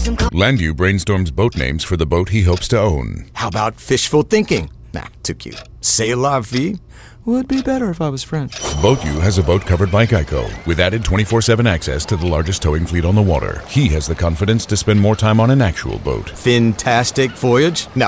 Landu brainstorms boat names for the boat he hopes to own. How about fishful thinking? Nah, too cute. C'est la vie would be better if I was French. BoatU has a boat covered by Geico with added 24/7 access to the largest towing fleet on the water. He has the confidence to spend more time on an actual boat. Fantastic voyage? Now